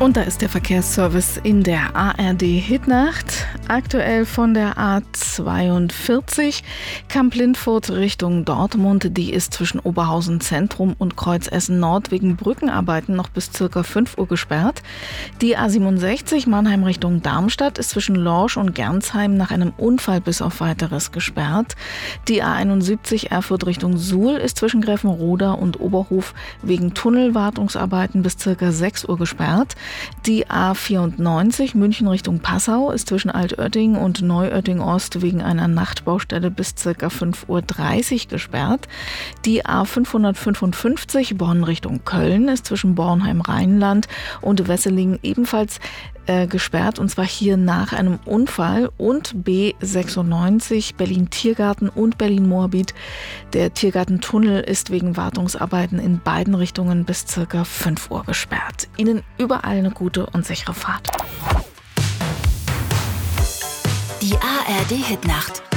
Und da ist der Verkehrsservice in der ARD Hitnacht. Aktuell von der A42 Kamp-Lintfurt Richtung Dortmund. Die ist zwischen Oberhausen Zentrum und Kreuz Essen Nord wegen Brückenarbeiten noch bis ca. 5 Uhr gesperrt. Die A67 Mannheim Richtung Darmstadt ist zwischen Lorsch und Gernsheim nach einem Unfall bis auf Weiteres gesperrt. Die A71 Erfurt Richtung Suhl ist zwischen Greffenroda und Oberhof wegen Tunnelwartungsarbeiten bis ca. 6 Uhr gesperrt. Die A94 München Richtung Passau ist zwischen Altötting und Neuötting Ost wegen einer Nachtbaustelle bis ca. 5:30 Uhr gesperrt. Die A555 Bonn Richtung Köln ist zwischen Bornheim-Rheinland und Wesseling ebenfalls gesperrt, und zwar hier nach einem Unfall. Und B96 Berlin-Tiergarten und Berlin-Moabit. Der Tiergartentunnel ist wegen Wartungsarbeiten in beiden Richtungen bis ca. 5 Uhr gesperrt. Ihnen überall eine gute und sichere Fahrt. Die ARD Hitnacht.